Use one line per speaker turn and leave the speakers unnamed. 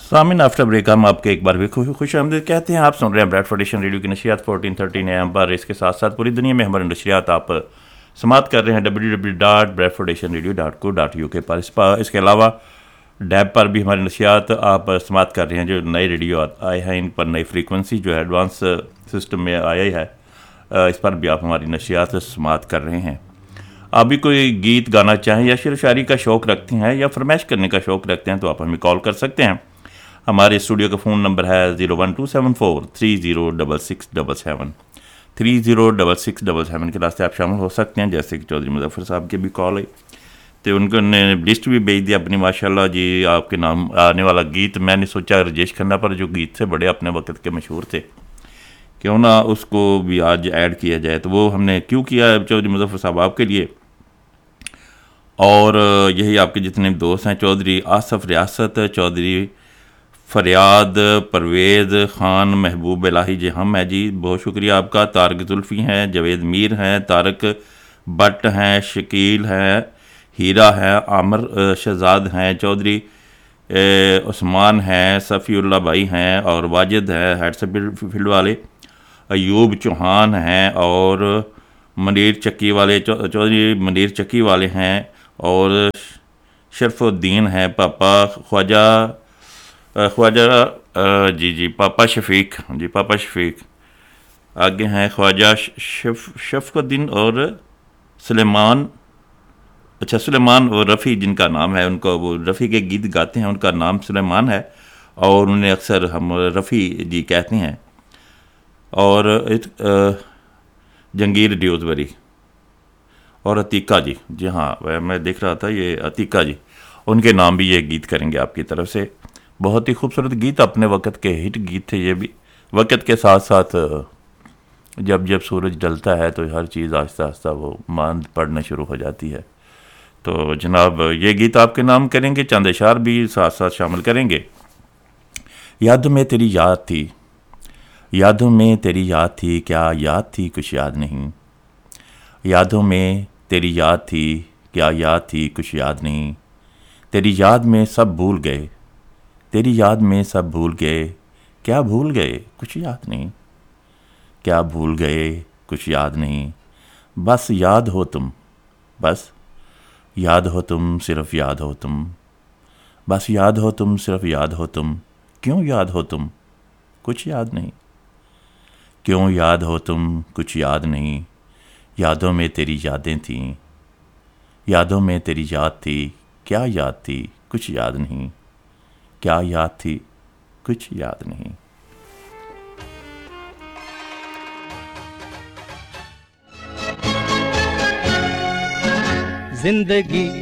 सामिन after break हम आपके एक बार भी खुश आमदीद कहते हैं। आप सुन रहे हैं ब्रेडफोर्ड एशियन रेडियो की नशियात 1413 AM पर। इसके साथ साथ पूरी दुनिया में हमारी नशियात आप समाप्त कर रहे हैं www.bradfordaasianradio.co.uk पर। इसके अलावा डैब पर भी हमारी नशियात आप समाप्त कर रहे हैं। जो नए रेडियो आए हैं इन पर नई फ्रीक्वेंसी जो है एडवांस सिस्टम में आई है, इस पर भी आप हमारी नशियात समाप्त कर रहे हैं। आप भी कोई गीत गाना चाहें या शेर शायरी का शौक़ रखते हैं या फरमाइश करने का शौक़ रखते हैं तो आप हमें कॉल कर सकते हैं। हमारे स्टूडियो का फ़ोन नंबर है 01274306677 306677 के रास्ते आप शामिल हो सकते हैं। जैसे कि चौधरी मुजफ्फर साहब की भी कॉल आई तो उन्होंने लिस्ट भी भेज दी अपनी, माशाल्लाह जी। आपके नाम आने वाला गीत मैंने सोचा राजेश खन्ना पर जो गीत से बड़े अपने वक्त के मशहूर थे, क्यों ना उसको भी आज ऐड किया जाए। तो वो हमने क्यों किया चौधरी मुजफ्फर साहब आपके लिए, और यही आपके जितने दोस्त हैं, चौधरी आसफ रियासत, चौधरी फरियाद, परवेज़ ख़ान, महबूब इलाही जी हम है जी, बहुत शुक्रिया आपका। तारक जुल्फ़ी हैं, जवेद मीर हैं, तारक भट्ट हैं, शकील हैं, हीरा है, आमिर शहजाद हैं, चौधरी उस्मान हैं, सफ़ीउल्लाह भाई हैं और वाजिद हैं हेडसप फील्ड वाले, अयूब चौहान हैं और मनीर चक्की वाले, चौधरी मनीर चक्की वाले हैं और शरफुद्दीन हैं, पापा ख्वाजा जी पापा शफीक जी, पापा शफीक। आगे हैं ख्वाजा शफकुद्दीन और सुलेमान, अच्छा सुलेमान और रफ़ी जिनका नाम है, उनको वो रफ़ी के गीत गाते हैं, उनका नाम सुलेमान है और उन्हें अक्सर हम रफ़ी जी कहते हैं। और जंगीर ड्यूजबरी और अतीका जी, जी हाँ मैं देख रहा था ये अतीका जी, उनके नाम भी ये गीत करेंगे आपकी तरफ से। बहुत ही खूबसूरत गीत, अपने वक़्त के हिट गीत थे ये भी। वक़्त के साथ साथ जब जब सूरज ढलता है तो हर चीज़ आहिस्ता आहिस्ता वो मांद पड़ना शुरू हो जाती है। तो जनाब ये गीत आपके नाम करेंगे, चंद इशार भी साथ साथ शामिल करेंगे। यादों में तेरी याद थी, यादों में तेरी याद थी, क्या याद थी कुछ याद नहीं। यादों में तेरी याद थी, क्या याद थी कुछ याद नहीं। तेरी याद में सब भूल गए, तेरी याद में सब भूल गए, क्या भूल गए कुछ याद नहीं। क्या भूल गए कुछ याद नहीं, बस याद हो तुम, बस याद हो तुम, सिर्फ याद हो तुम, बस याद हो तुम, सिर्फ याद हो तुम। क्यों याद हो तुम कुछ याद नहीं, क्यों याद हो तुम कुछ याद नहीं। यादों में तेरी यादें थीं, यादों में तेरी याद थी, क्या याद थी कुछ याद नहीं। क्या याद थी कुछ याद नहीं।
जिंदगी